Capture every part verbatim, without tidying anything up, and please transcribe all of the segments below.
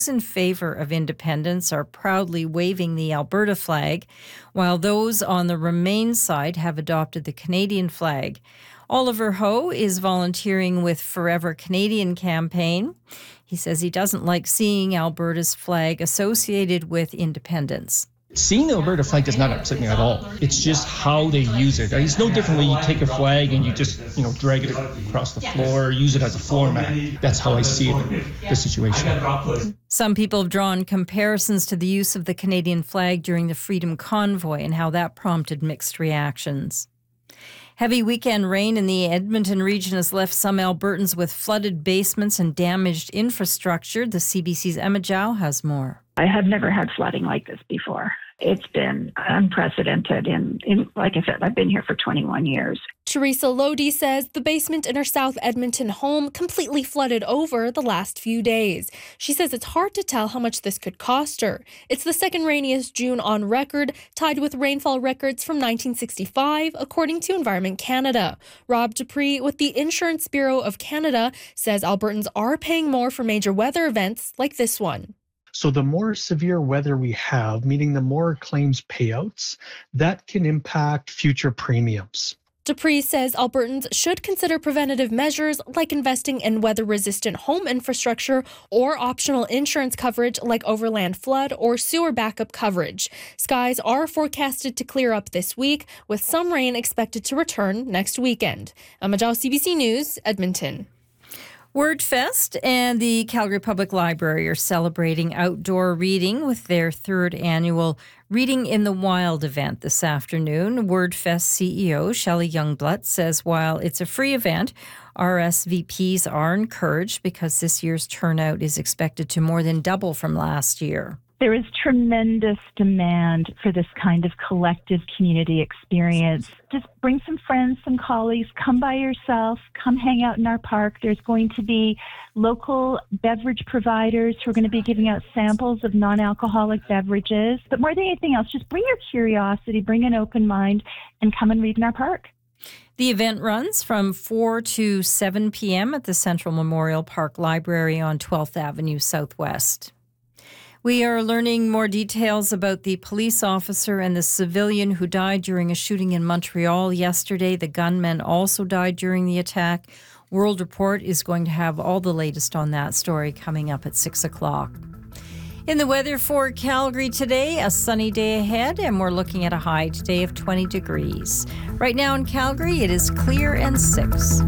in favor of independence are proudly waving the Alberta flag, while those on the Remain side have adopted the Canadian flag. Oliver Ho is volunteering with Forever Canadian campaign. He says he doesn't like seeing Alberta's flag associated with independence. Seeing the Alberta flag does not upset me at all. It's just how they use it. It's no different when you take a flag and you just, you know, drag it across the floor, use it as a floor mat. That's how I see it, the situation. Some people have drawn comparisons to the use of the Canadian flag during the Freedom Convoy and how that prompted mixed reactions. Heavy weekend rain in the Edmonton region has left some Albertans with flooded basements and damaged infrastructure. The C B C's Emma Zhao has more. I have never had flooding like this before. It's been unprecedented. In, in, like I said, I've been here for twenty-one years. Teresa Lodi says the basement in her South Edmonton home completely flooded over the last few days. She says it's hard to tell how much this could cost her. It's the second rainiest June on record, tied with rainfall records from nineteen sixty-five, according to Environment Canada. Rob Dupree with the Insurance Bureau of Canada says Albertans are paying more for major weather events like this one. So the more severe weather we have, meaning the more claims payouts, that can impact future premiums. Dupree says Albertans should consider preventative measures like investing in weather-resistant home infrastructure or optional insurance coverage like overland flood or sewer backup coverage. Skies are forecasted to clear up this week, with some rain expected to return next weekend. Emma Zhao, C B C News, Edmonton. WordFest and the Calgary Public Library are celebrating outdoor reading with their third annual Reading in the Wild event this afternoon. WordFest C E O Shelley Youngblood says while it's a free event, R S V Ps are encouraged because this year's turnout is expected to more than double from last year. There is tremendous demand for this kind of collective community experience. Just bring some friends, some colleagues, come by yourself, come hang out in our park. There's going to be local beverage providers who are going to be giving out samples of non-alcoholic beverages. But more than anything else, just bring your curiosity, bring an open mind, and come and read in our park. The event runs from four to seven p.m. at the Central Memorial Park Library on twelfth Avenue Southwest. We are learning more details about the police officer and the civilian who died during a shooting in Montreal yesterday. The gunman also died during the attack. World Report is going to have all the latest on that story coming up at six o'clock. In the weather for Calgary today, a sunny day ahead, and we're looking at a high today of twenty degrees. Right now in Calgary, it is clear and six.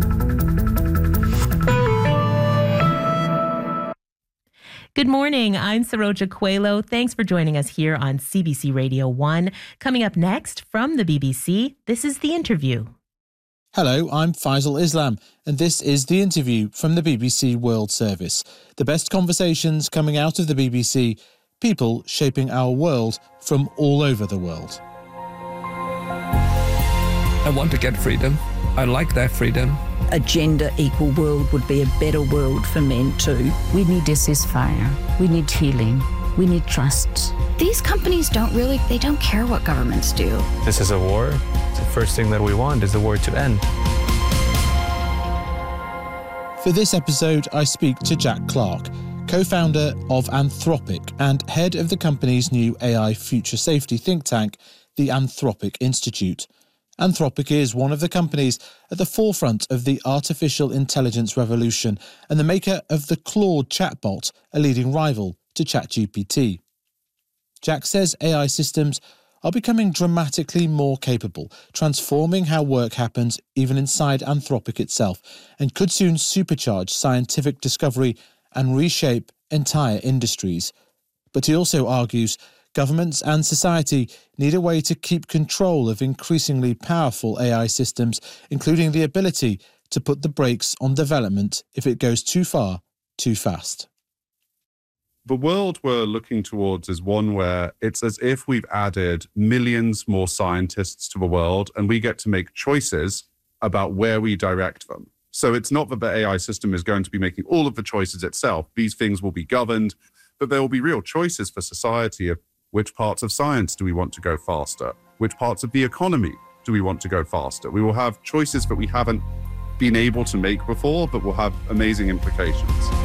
Good morning. I'm Saroja Coelho. Thanks for joining us here on C B C Radio one. Coming up next from the B B C, this is The Interview. Hello, I'm Faisal Islam, and this is The Interview from the B B C World Service. The best conversations coming out of the B B C, people shaping our world from all over the world. I want to get freedom. I like that freedom. A gender equal world would be a better world for men too. We need a ceasefire. We need healing. We need trust. These companies don't really, they don't care what governments do. This is a war. The first thing that we want is the war to end. For this episode, I speak to Jack Clark, co-founder of Anthropic and head of the company's new A I future safety think tank, the Anthropic Institute. Anthropic is one of the companies at the forefront of the artificial intelligence revolution and the maker of the Claude chatbot, a leading rival to ChatGPT. Jack says A I systems are becoming dramatically more capable, transforming how work happens even inside Anthropic itself, and could soon supercharge scientific discovery and reshape entire industries. But he also argues governments and society need a way to keep control of increasingly powerful A I systems, including the ability to put the brakes on development if it goes too far, too fast. The world we're looking towards is one where it's as if we've added millions more scientists to the world and we get to make choices about where we direct them. So it's not that the A I system is going to be making all of the choices itself. These things will be governed, but there will be real choices for society of which parts of science do we want to go faster? Which parts of the economy do we want to go faster? We will have choices that we haven't been able to make before, but will have amazing implications.